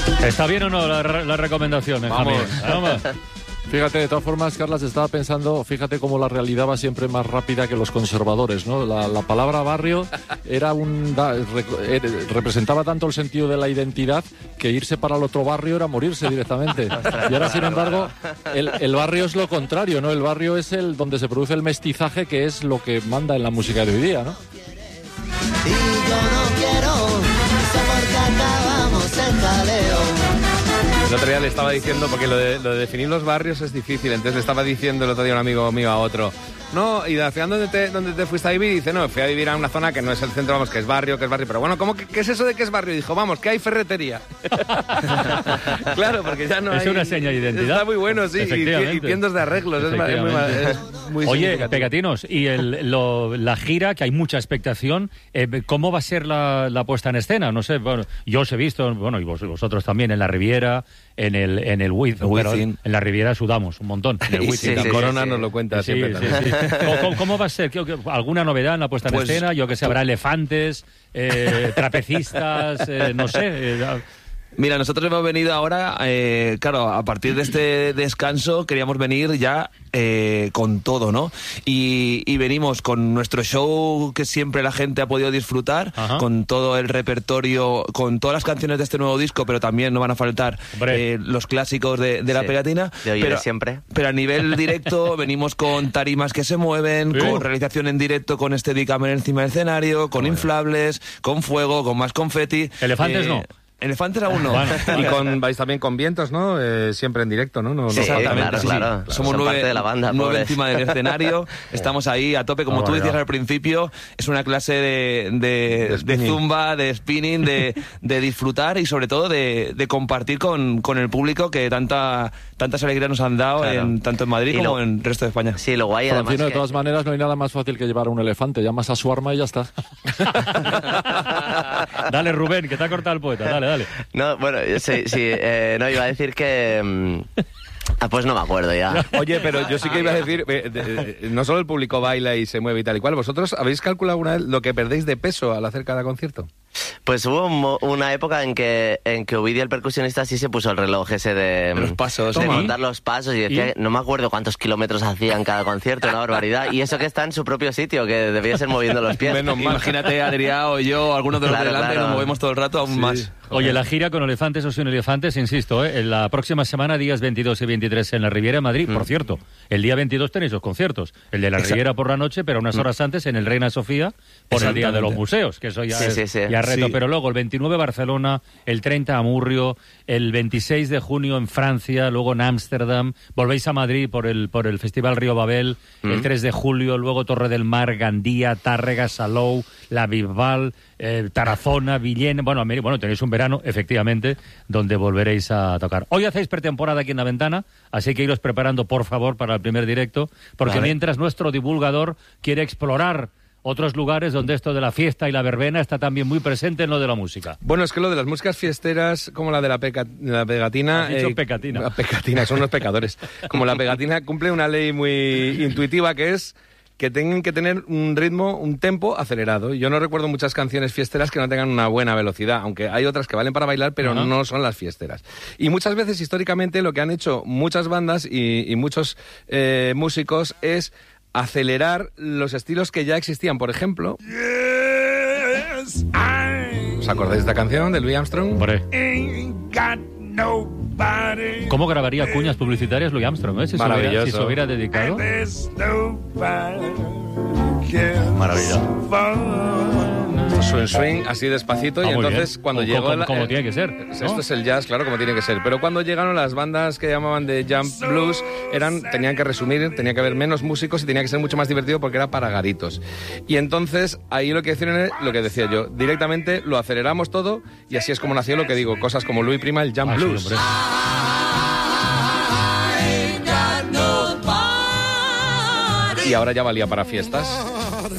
¿Está bien o no la recomendación, Benjamín? Vamos. Fíjate, de todas formas, Carlas, estaba pensando, fíjate cómo la realidad va siempre más rápida que los conservadores, ¿no? La palabra barrio era representaba tanto el sentido de la identidad que irse para el otro barrio era morirse directamente. Y ahora, sin embargo, el barrio es lo contrario, ¿no? El barrio es el donde se produce el mestizaje, que es lo que manda en la música de hoy día, ¿no? Y yo no quiero porque acabamos el jaleo. El otro día le estaba diciendo, porque lo de definir los barrios es difícil, entonces le estaba diciendo el otro día un amigo mío a otro, no, y al final ¿dónde te fuiste a vivir? Y dice, no, fui a vivir a una zona que no es el centro, vamos, que es barrio, pero bueno, ¿cómo qué es eso de que es barrio? Y dijo, vamos, que hay ferretería. Claro, porque ya no es una seña de identidad. Está muy bueno, sí, y tiendas de arreglos, es muy Oye, Pegatinos, y la gira, que hay mucha expectación, ¿cómo va a ser la puesta en escena? No sé, bueno, yo os he visto, bueno, y vosotros también, en la Riviera, en el Wizzing. En la Riviera sudamos un montón. En el Wizzing. Corona nos lo cuenta siempre. Sí. ¿Cómo va a ser? ¿Alguna novedad en la puesta en escena? Yo que sé, habrá elefantes, trapecistas, no sé. Mira, nosotros hemos venido ahora, claro, a partir de este descanso queríamos venir ya con todo, ¿no? Y venimos con nuestro show que siempre la gente ha podido disfrutar, Ajá. Con todo el repertorio, con todas las canciones de este nuevo disco, pero también no van a faltar los clásicos de la pegatina. De oír siempre. Pero a nivel directo venimos con tarimas que se mueven, con realización en directo con Steadicam encima del escenario, con inflables, con fuego, con más confeti. ¿Elefantes no? Elefantes aún no. Bueno, y vais también con vientos, ¿no? Siempre en directo, ¿no? Sí, exactamente, claro. Somos parte de la banda, nueve encima del escenario. Estamos ahí a tope, como tú decías al principio. Es una clase de zumba, de spinning, de disfrutar y sobre todo de compartir con el público que tantas alegrías nos han dado, tanto en Madrid como en el resto de España. Sí, lo guay además de todas maneras, no hay nada más fácil que llevar a un elefante. Llamas a su arma y ya está. Dale, Rubén, que te ha cortado el poeta. Dale. No, bueno, sí, no, iba a decir que... pues no me acuerdo ya. Oye, pero yo sí que iba a decir, no solo el público baila y se mueve y tal y cual, ¿vosotros habéis calculado alguna vez lo que perdéis de peso al hacer cada concierto? Pues hubo una época en que Ovidio, el percusionista, sí se puso el reloj ese de los pasos, de contar los pasos y decía, no me acuerdo cuántos kilómetros hacía en cada concierto, una barbaridad. Y eso que está en su propio sitio, que debía ser moviendo los pies. Bueno, imagínate, Adrián o yo, algunos de los delante, nos movemos todo el rato aún más. Oye, la gira con elefantes o sin elefantes, insisto, en la próxima semana, días 22 y 23 en la Riviera de Madrid. Por cierto, el día 22 tenéis los conciertos. El de la Riviera por la noche, pero unas horas antes en el Reina Sofía por el Día de los Museos, que eso ya ya reto. Pero luego el 29 Barcelona, el 30 Amurrio, el 26 de junio en Francia, luego en Ámsterdam, volvéis a Madrid por el Festival Río Babel, el 3 de julio, luego Torre del Mar, Gandía, Tàrrega, Salou, La Bisbal, Tarazona, Villena. Bueno, tenéis un verano, efectivamente, donde volveréis a tocar. Hoy hacéis pretemporada aquí en La Ventana, así que iros preparando, por favor, para el primer directo, porque mientras nuestro divulgador quiere explorar otros lugares donde esto de la fiesta y la verbena está también muy presente en lo de la música. Bueno, es que lo de las músicas fiesteras, como la de la pegatina... Has dicho pegatina. La pegatina, son unos pecadores. Como la pegatina cumple una ley muy intuitiva, que es que tienen que tener un ritmo, un tempo acelerado. Yo no recuerdo muchas canciones fiesteras que no tengan una buena velocidad, aunque hay otras que valen para bailar, pero no son las fiesteras. Y muchas veces, históricamente, lo que han hecho muchas bandas y muchos músicos es acelerar los estilos que ya existían. Por ejemplo, ¿os acordáis de esta canción de Louis Armstrong? ¿Cómo grabaría cuñas publicitarias Louis Armstrong? Si se hubiera dedicado. Maravilloso. Swing, así despacito, y entonces cuando llegó... Como tiene que ser, ¿no? Esto es el jazz, claro, como tiene que ser. Pero cuando llegaron las bandas que llamaban de jump blues, tenían que resumir, tenía que haber menos músicos y tenía que ser mucho más divertido porque era para garitos. Y entonces ahí lo que hicieron es lo que decía yo, directamente lo aceleramos todo y así es como nació lo que digo, cosas como Louis Prima, el jump blues. Sí, y ahora ya valía para fiestas.